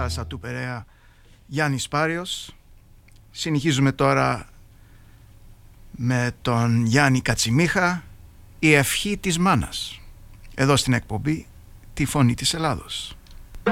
Θάλασσα του Περαία, Γιάννης Πάριος. Συνεχίζουμε τώρα με τον Γιάννη Κατσιμίχα, η ευχή της μάνας, εδώ στην εκπομπή Τη Φωνή της Ελλάδος.